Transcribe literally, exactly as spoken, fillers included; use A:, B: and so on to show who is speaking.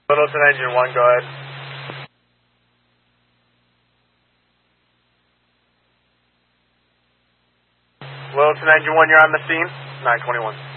A: Littleton Engine one, go ahead. Littleton Engine one, you're on the scene. nine twenty-one.